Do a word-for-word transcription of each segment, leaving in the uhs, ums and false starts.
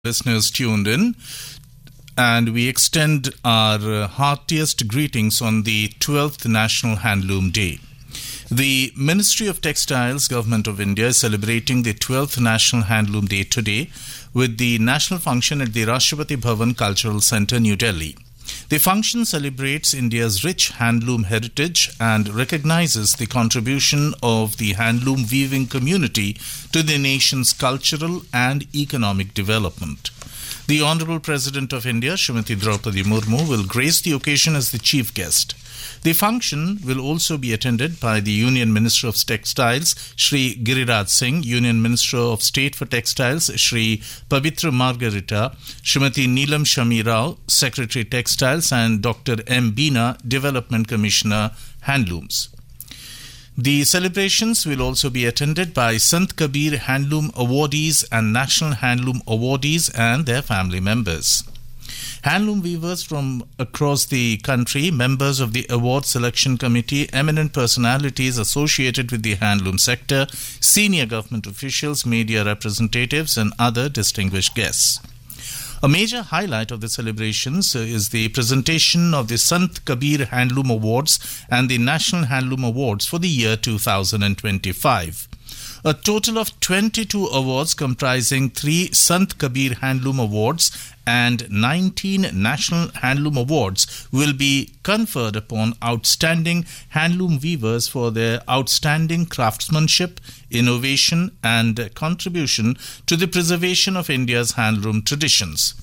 Listeners tuned in, and we extend our uh, heartiest greetings on the twelfth National Handloom Day. The Ministry of Textiles, Government of India, is celebrating the twelfth National Handloom Day today with the national function at the Rashtrapati Bhavan Cultural Centre, New Delhi. The function celebrates India's rich handloom heritage and recognizes the contribution of the handloom weaving community to the nation's cultural and economic development. The Honourable President of India, Srimati Draupadi Murmu, will grace the occasion as the chief guest. The function will also be attended by the Union Minister of Textiles, Shri Giriraj Singh, Union Minister of State for Textiles, Shri Pavitra Margarita, Srimati Neelam Shami Rao, Secretary Textiles, and Doctor M. Beena, Development Commissioner, Handlooms. The celebrations will also be attended by Sant Kabir Handloom Awardees and National Handloom Awardees and their family members. Handloom weavers from across the country, members of the award selection committee, eminent personalities associated with the handloom sector, senior government officials, media representatives, and other distinguished guests. A major highlight of the celebrations is the presentation of the Sant Kabir Handloom Awards and the National Handloom Awards for the year two thousand twenty-five. A total of twenty-two awards comprising three Sant Kabir Handloom Awards and nineteen National Handloom Awards will be conferred upon outstanding handloom weavers for their outstanding craftsmanship, innovation and contribution to the preservation of India's handloom traditions.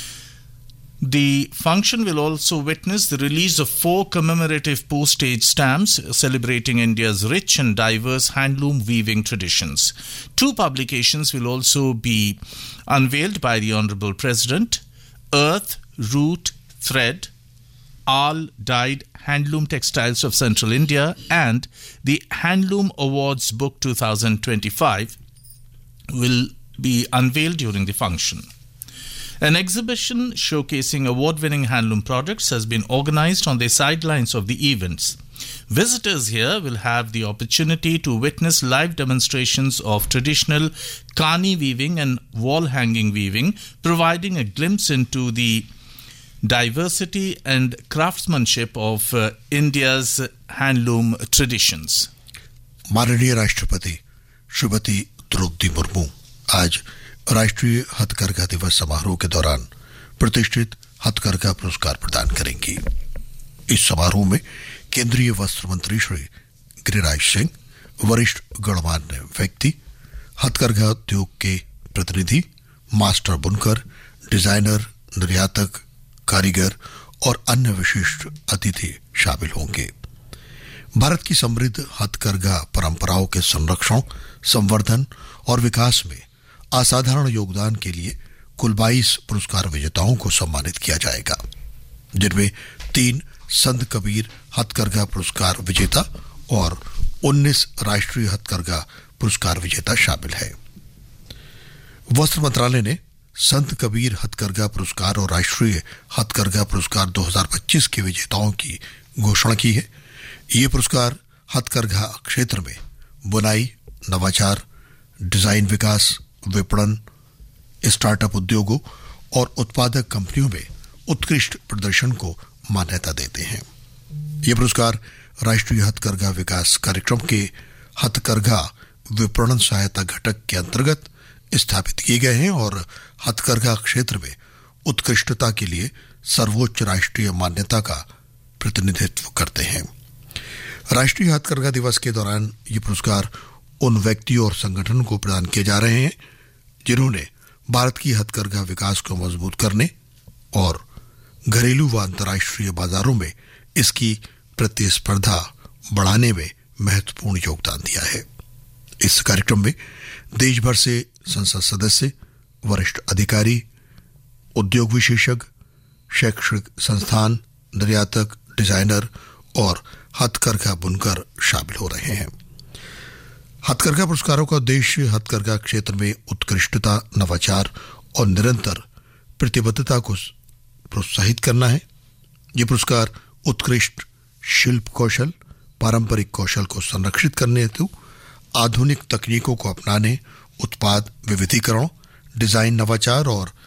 The function will also witness the release of four commemorative postage stamps celebrating India's rich and diverse handloom weaving traditions. Two publications will also be unveiled by the Honourable President: Earth, Root, Thread, All Dyed Handloom Textiles of Central India, and the Handloom Awards Book twenty twenty-five will be unveiled during the function. An exhibition showcasing award-winning handloom products has been organized on the sidelines of the events. Visitors here will have the opportunity to witness live demonstrations of traditional Kani weaving and wall-hanging weaving, providing a glimpse into the diversity and craftsmanship of uh, India's handloom traditions. माननीय राष्ट्रपति श्रीमती द्रौपदी मुर्मू आज राष्ट्रीय हथकरघा दिवस समारोह के दौरान प्रतिष्ठित हथकरघा पुरस्कार प्रदान करेंगी। इस समारोह में केंद्रीय वस्त्र मंत्री श्री गिरिराज सिंह, वरिष्ठ गणमान्य व्यक्ति, हथकरघा उद्योग के प्रतिनिधि, मास्टर बुनकर, डिजाइनर, निर्यातक, कारीगर और अन्य विशिष्ट अतिथि शामिल होंगे। भारत की समृद्ध हथकरघा परंपराओं के संरक्षण, संवर्धन और विकास में असाधारण योगदान के लिए कुल बाईस पुरस्कार विजेताओं को सम्मानित किया जाएगा, जिनमें तीन संत कबीर हथकरघा पुरस्कार विजेता और उन्नीस राष्ट्रीय हथकरघा पुरस्कार विजेता शामिल है। वस्त्र मंत्रालय ने संत कबीर हथकरघा पुरस्कार और राष्ट्रीय हथकरघा पुरस्कार दो हज़ार पच्चीस के विजेताओं की घोषणा की है। ये पुरस्कार हथकरघा क्षेत्र में बुनाई, नवाचार, डिजाइन विकास, विपणन, स्टार्टअप उद्योगों और उत्पादक कंपनियों में उत्कृष्ट प्रदर्शन को मान्यता देते हैं। ये पुरस्कार राष्ट्रीय हथकरघा विकास कार्यक्रम के हथकरघा विपणन सहायता घटक के अंतर्गत स्थापित किए गए हैं और हथकरघा क्षेत्र में उत्कृष्टता के लिए सर्वोच्च राष्ट्रीय मान्यता का प्रतिनिधित्व करते हैं। राष्ट्रीय हथकरघा दिवस के दौरान ये पुरस्कार उन व्यक्तियों और संगठनों को प्रदान किए जा रहे हैं जिन्होंने भारत की हथकरघा विकास को मजबूत करने और घरेलू व अंतर्राष्ट्रीय बाजारों में इसकी प्रतिस्पर्धा बढ़ाने में महत्वपूर्ण योगदान दिया है। इस कार्यक्रम में देश भर से संसद सदस्य, वरिष्ठ अधिकारी, उद्योग विशेषज्ञ, शैक्षणिक संस्थान, निर्यातक, डिजाइनर और हथकरघा बुनकर शामिल हो रहे हैं। हथकरघा पुरस्कारों का उद्देश्य हथकरघा क्षेत्र में उत्कृष्टता, नवाचार और निरंतर प्रतिबद्धता को प्रोत्साहित करना है। ये पुरस्कार उत्कृष्ट शिल्प कौशल, पारंपरिक कौशल को संरक्षित करने हेतु आधुनिक तकनीकों को अपनाने, उत्पाद विविधीकरण, डिजाइन नवाचार और